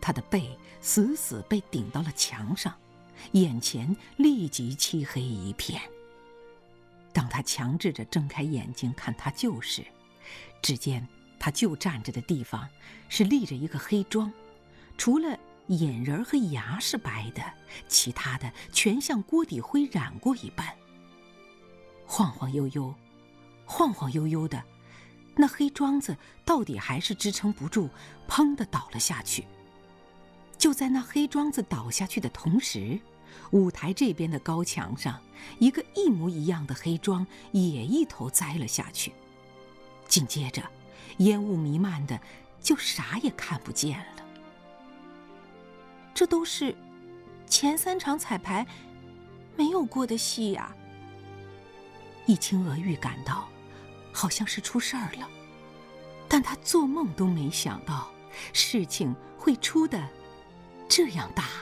他的背死死被顶到了墙上，眼前立即漆黑一片。当他强制着睁开眼睛看他舅时，只见他舅站着的地方是立着一个黑桩，除了眼仁和牙是白的，其他的全像锅底灰染过一般。晃晃悠悠，晃晃悠悠的，那黑桩子到底还是支撑不住，砰地倒了下去。就在那黑桩子倒下去的同时，舞台这边的高墙上，一个一模一样的黑桩也一头栽了下去。紧接着，烟雾弥漫的，就啥也看不见了。这都是前3场彩排没有过的戏呀。易清娥预感到好像是出事儿了，但她做梦都没想到事情会出得这样大。